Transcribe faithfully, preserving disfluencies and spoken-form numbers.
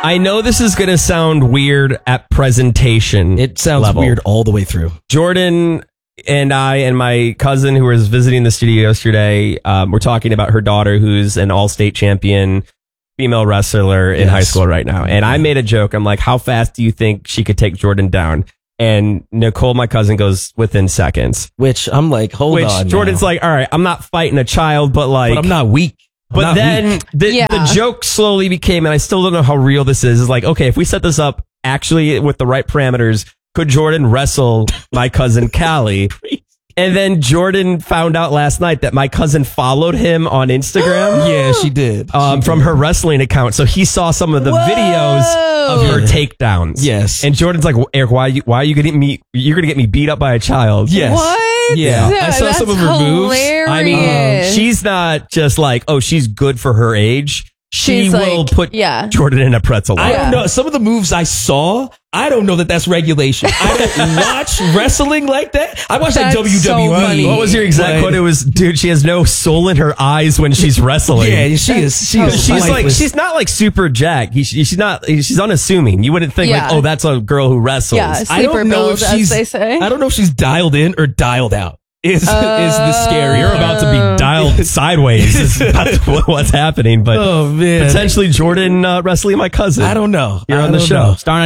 I know this is going to sound weird at presentation. It sounds level. weird all the way through. Jordan and I and my cousin who was visiting the studio yesterday, um, we're talking about her daughter who's an all-state champion female wrestler in Yes. high school right now. And I made a joke. I'm like, how fast do you think she could take Jordan down? And Nicole, my cousin, goes within seconds. Which I'm like, hold Which on. Jordan's now. like, all right, I'm not fighting a child, but like, but I'm not weak. I'm But not then weak. the, Yeah. the joke slowly became, and I still don't know how real this is, is like, okay, if we set this up actually with the right parameters, could Jordan wrestle my cousin Callie? And then Jordan found out last night that my cousin followed him on Instagram. Yeah, she did. Um, She from did. her wrestling account. So he saw some of the Whoa. videos of her Yeah. takedowns. Yes. And Jordan's like, Eric, why are you, why are you getting me, you're going to get me beat up by a child. Yes. What? Yeah. I saw That's some of her moves. hilarious. I mean, she's not just like, oh, she's good for her age. She She's will like- put yeah. Jordan in a pretzel. I Yeah. don't know. Some of the moves I saw, I don't know that that's regulation. I don't watch wrestling like that. I watch like That's W W E. so funny. What was your exact but- quote? It was, dude, she has no soul in her eyes when she's wrestling. Yeah, she is. She is. She's like, lifeless. she's not like super jacked. He, she's not, she's unassuming. You wouldn't think Yeah. like, oh, that's a girl who wrestles. Yeah, I sleeper don't know build, if she's. as they say. I don't know if she's dialed in or dialed out. Is is the scary? You're about to be dialed sideways. Is about what's happening, but Oh man, potentially Jordan uh, wrestling my cousin. I don't know. You're I on the don't show. know. Starring